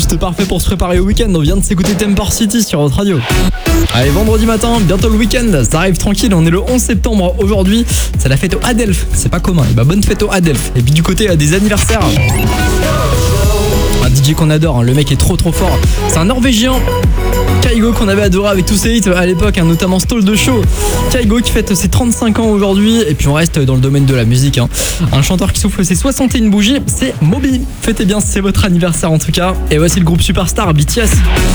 Juste parfait pour se préparer au week-end. On vient de s'écouter Temper City sur votre radio. Allez, vendredi matin, bientôt le week-end, ça arrive tranquille. On est le 11 septembre aujourd'hui. C'est la fête au Adelph, c'est pas commun. Et bah bonne fête au Adelph. Et puis du côté des anniversaires, un DJ qu'on adore, hein. Le mec est trop fort. C'est un Norvégien, Kygo, qu'on avait adoré avec tous ses hits à l'époque, hein, notamment Stall de Show. Kygo qui fête ses 35 ans aujourd'hui. Et puis on reste dans le domaine de la musique, hein. Un chanteur qui souffle ses 61 bougies, c'est Moby. Fêtez bien, c'est votre anniversaire en tout cas. Et voici le groupe Superstar, BTS.